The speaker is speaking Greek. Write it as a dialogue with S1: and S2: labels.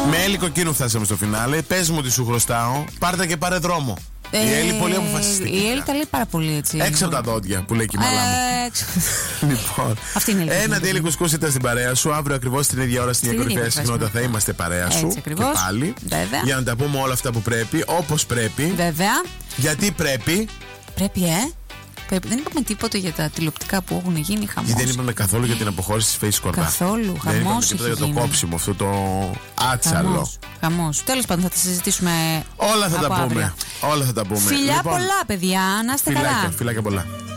S1: Με Έλλη Κοκκίνου φτάσαμε στο φινάλε. Πες μου ότι σου χρωστάω. Πάρτε και πάρε δρόμο. Η Έλλη πολύ αποφασιστική.
S2: Η Έλλη τα λέει πάρα πολύ έτσι.
S1: Έξω από τα δόντια που λέει και η μαλά μου. Λοιπόν,
S2: αυτή είναι η Έλλη.
S1: Ένα Τέλη Κουσκούς ήταν στην παρέα σου. Αύριο ακριβώς την ίδια ώρα στην ίδια κορυφαία συχνότητα θα είμαστε παρέα σου. Και πάλι.
S2: Βέβαια.
S1: Για να τα πούμε όλα αυτά που πρέπει, όπως πρέπει.
S2: Βέβαια.
S1: Γιατί πρέπει.
S2: Πρέπει, δεν είπαμε τίποτα για τα τηλεοπτικά που έχουν γίνει. Χαμός.
S1: Και δεν είπαμε καθόλου για την αποχώρηση της Face Corda.
S2: Καθόλου.
S1: Δεν είπαμε τίποτα για το κόψιμο, αυτό το άτσαλο.
S2: Χαμός. Τέλος πάντων, θα τα συζητήσουμε.
S1: Όλα θα τα πούμε. Όλα θα τα πούμε.
S2: Φιλιά πολλά, παιδιά. Να είστε καλά.
S1: Φιλάκια πολλά.